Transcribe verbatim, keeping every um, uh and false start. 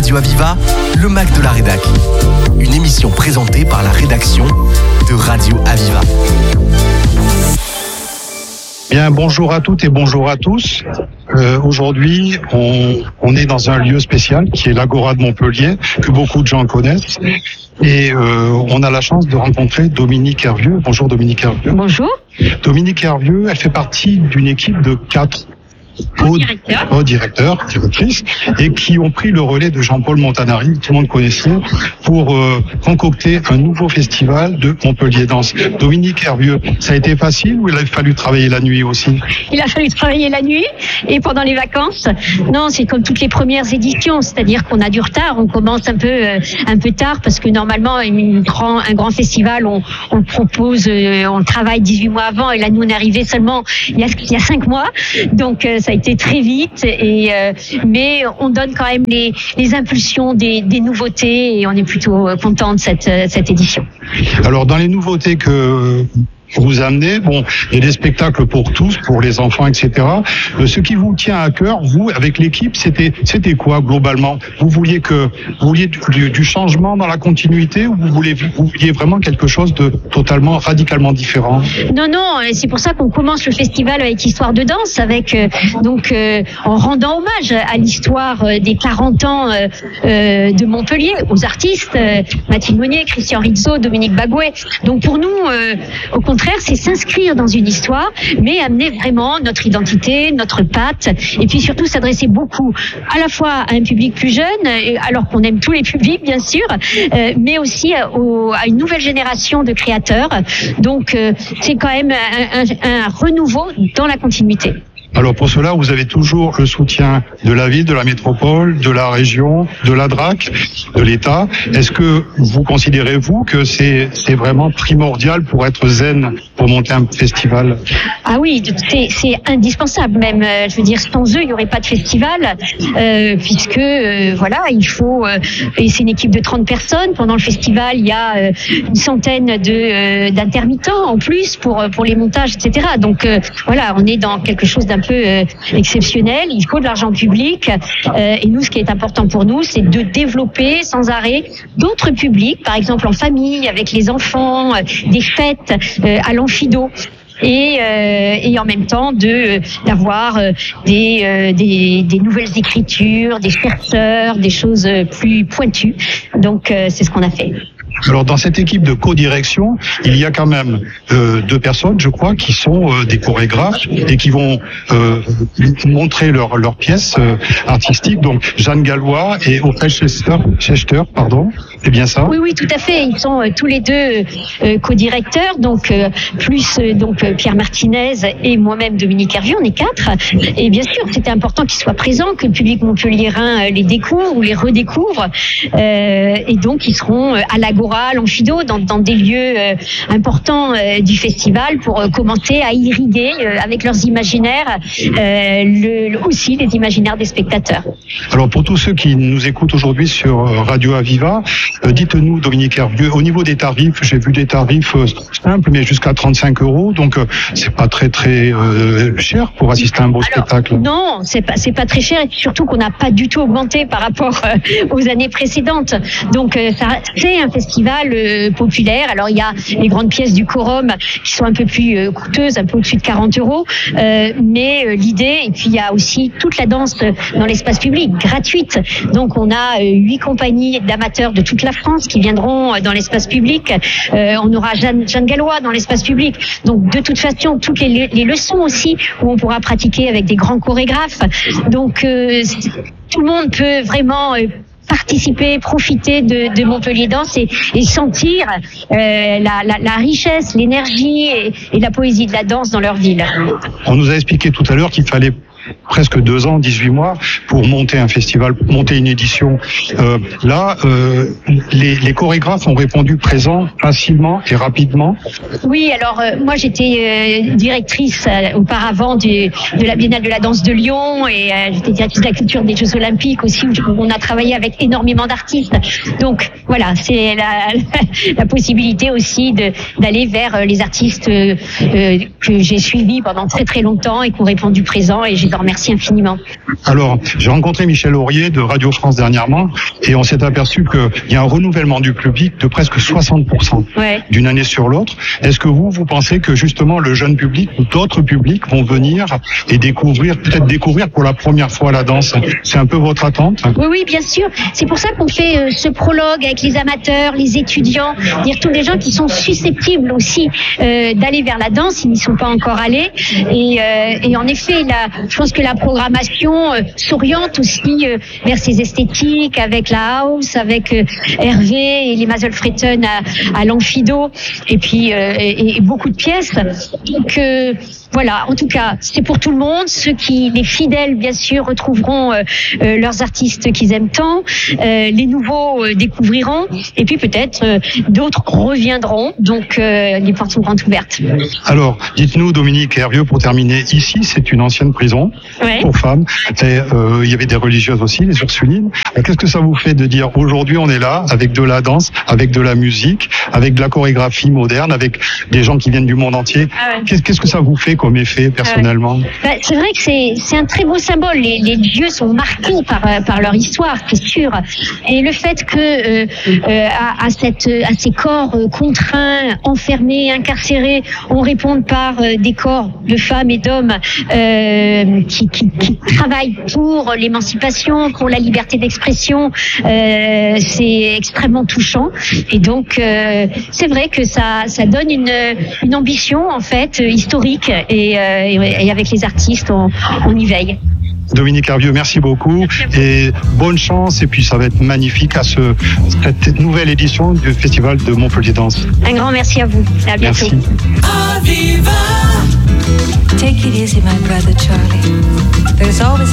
Radio Aviva, le Mac de la Rédac. Une émission présentée par la rédaction de Radio Aviva. Bien, bonjour à toutes et bonjour à tous. Euh, aujourd'hui, on, on est dans un lieu spécial qui est l'Agora de Montpellier, que beaucoup de gens connaissent. Et euh, on a la chance de rencontrer Dominique Hervieux. Bonjour Dominique Hervieux. Bonjour. Dominique Hervieux, elle fait partie d'une équipe de quatre co-directeurs, directrices, et qui ont pris le relais de Jean-Paul Montanari, tout le monde connaissait, pour euh, concocter un nouveau festival de Montpellier Danse. Dominique Hervieux, ça a été facile ou il a fallu travailler la nuit aussi? Il a fallu travailler la nuit et pendant les vacances. Non, c'est comme toutes les premières éditions, c'est-à-dire qu'on a du retard, on commence un peu euh, un peu tard parce que normalement une grand, un grand festival, on, on propose, euh, on travaille dix-huit mois avant et là nous on est arrivé seulement il y a il y a cinq mois, donc euh, ça a été très vite, et euh, mais on donne quand même les, les impulsions des, des nouveautés et on est plutôt content de cette, cette édition. Alors dans les nouveautés que vous amenez, bon, il y a des spectacles pour tous, pour les enfants, et cetera. Euh, ce qui vous tient à cœur, vous, avec l'équipe, c'était, c'était quoi globalement? Vous vouliez que, vous vouliez du, du, du changement dans la continuité, ou vous vouliez, vous vouliez vraiment quelque chose de totalement, radicalement différent? Non, non, c'est pour ça qu'on commence le festival avec Histoire de danse, avec euh, donc euh, en rendant hommage à l'histoire euh, des quarante ans euh, euh, de Montpellier, aux artistes, euh, Mathilde Monnier, Christian Rizzo, Dominique Bagouet. Donc pour nous, euh, au contraire, c'est s'inscrire dans une histoire, mais amener vraiment notre identité, notre patte, et puis surtout s'adresser beaucoup à la fois à un public plus jeune, alors qu'on aime tous les publics bien sûr, euh, mais aussi à, au, à une nouvelle génération de créateurs. Donc euh, c'est quand même un, un, un renouveau dans la continuité. Alors pour cela, vous avez toujours le soutien de la ville, de la métropole, de la région, de la D R A C, de l'État. Est-ce que vous considérez, vous, que c'est, c'est vraiment primordial pour être zen, pour monter un festival? Ah oui, c'est, c'est indispensable même. Je veux dire, sans eux, il n'y aurait pas de festival, euh, puisque euh, voilà, il faut... Euh, et c'est une équipe de trente personnes. Pendant le festival, il y a euh, une centaine de, euh, d'intermittents en plus pour, pour les montages, et cetera. Donc euh, voilà, on est dans quelque chose d'un peu euh, exceptionnel. Il faut de l'argent public, euh, et nous, ce qui est important pour nous, c'est de développer sans arrêt d'autres publics, par exemple en famille, avec les enfants, euh, des fêtes euh, à l'Amphido. Et, euh, et en même temps de d'avoir euh, des, euh, des des nouvelles écritures, des chercheurs, des choses plus pointues. Donc euh, c'est ce qu'on a fait. Alors dans cette équipe de co-direction, il y a quand même euh, deux personnes, je crois, qui sont euh, des chorégraphes et qui vont euh, montrer leurs leur pièces euh, artistiques. Donc Jeanne Gallois et Ophèle Schechter, Schechter, pardon, c'est bien ça? Oui, oui, tout à fait. Ils sont euh, tous les deux euh, co-directeurs, donc euh, plus euh, donc euh, Pierre Martinez et moi-même Dominique Hervieux, on est quatre. Et bien sûr, c'était important qu'ils soient présents, que le public montpelliérain euh, les découvre ou les redécouvre. Euh, et donc ils seront euh, à l'Agora, à l'Amphido, dans, dans des lieux euh, importants euh, du festival pour euh, commencer à irriguer euh, avec leurs imaginaires euh, le, le, aussi les imaginaires des spectateurs. Alors pour tous ceux qui nous écoutent aujourd'hui sur Radio Aviva, euh, dites-nous Dominique Hervieux, au niveau des tarifs, j'ai vu des tarifs euh, simples mais jusqu'à trente-cinq euros, donc euh, c'est pas très très euh, cher pour assister à un beau Alors, spectacle. Non, c'est pas c'est pas très cher, et surtout qu'on n'a pas du tout augmenté par rapport euh, aux années précédentes. Donc euh, ça, c'est un festival Euh, populaire. Alors il y a les grandes pièces du quorum qui sont un peu plus euh, coûteuses, un peu au-dessus de quarante euros, euh, mais euh, l'idée, et puis il y a aussi toute la danse dans l'espace public, gratuite. Donc on a huit euh, compagnies d'amateurs de toute la France qui viendront euh, dans l'espace public. Euh, on aura Jeanne, Jeanne Gallois dans l'espace public. Donc de toute façon, toutes les, les leçons aussi où on pourra pratiquer avec des grands chorégraphes. Donc euh, tout le monde peut vraiment euh, participer, profiter de, de Montpellier Danse et, et sentir euh, la, la, la richesse, l'énergie et, et la poésie de la danse dans leur ville. On nous a expliqué tout à l'heure qu'il fallait presque deux ans, dix-huit mois pour monter un festival, pour monter une édition. Euh, là, euh, les, les chorégraphes ont répondu présent facilement et rapidement. Oui, alors euh, moi j'étais euh, directrice euh, auparavant du, de la Biennale de la danse de Lyon et euh, j'étais directrice de la culture des Jeux Olympiques aussi, où on a travaillé avec énormément d'artistes. Donc voilà, c'est la, la, la possibilité aussi de, d'aller vers les artistes euh, euh, que j'ai suivis pendant très très longtemps et qui ont répondu présent, et j'ai leur remercie infiniment. Alors, j'ai rencontré Michel Aurier de Radio France dernièrement et on s'est aperçu qu'il y a un renouvellement du public de presque soixante pour cent ouais. d'une année sur l'autre. Est-ce que vous, vous pensez que justement le jeune public ou d'autres publics vont venir et découvrir, peut-être découvrir pour la première fois la danse? C'est un peu votre attente? Oui, oui, bien sûr. C'est pour ça qu'on fait euh, ce prologue avec les amateurs, les étudiants, dire tous les gens qui sont susceptibles aussi euh, d'aller vers la danse, ils n'y sont pas encore allés. Et, euh, et en effet, là, je pense que la programmation euh, s'oriente aussi euh, vers ces esthétiques, avec la house, avec euh, Hervé et les Maselfretten à, à l'Amphido, et puis euh, et, et beaucoup de pièces. Donc euh, voilà, en tout cas, c'est pour tout le monde. Ceux qui, les fidèles, bien sûr, retrouveront euh, euh, leurs artistes qu'ils aiment tant. Euh, les nouveaux euh, découvriront. Et puis peut-être euh, d'autres reviendront. Donc euh, les portes sont grandes ouvertes. Alors, dites-nous, Dominique Hervieux, pour terminer, ici, c'est une ancienne prison ouais. pour femmes. Et, euh, il y avait des religieuses aussi, les Ursulines. Alors, qu'est-ce que ça vous fait de dire, aujourd'hui, on est là, avec de la danse, avec de la musique, avec de la chorégraphie moderne, avec des gens qui viennent du monde entier? Ah ouais. Qu'est-ce, qu'est-ce que ça vous fait comme effet, personnellement? Ah ouais. bah, C'est vrai que c'est, c'est un très beau symbole. Les, les lieux sont marqués par, par leur histoire, c'est sûr. Et le fait que euh, euh, à, à, cette, à ces corps euh, contraints, enfermés, incarcérés, on réponde par euh, des corps de femmes et d'hommes euh, qui, qui, qui travaillent pour l'émancipation, pour la liberté d'expression, euh, c'est extrêmement touchant. Et donc, euh, c'est vrai que ça, ça donne une, une ambition, en fait, historique. Et, euh, et, et avec les artistes, on, on y veille. Dominique Hervieux, merci beaucoup et bonne chance. Et puis ça va être magnifique à ce, cette nouvelle édition du Festival de Montpellier Danse. Un grand merci à vous. À bientôt. Merci. Take it easy, my brother Charlie. There's always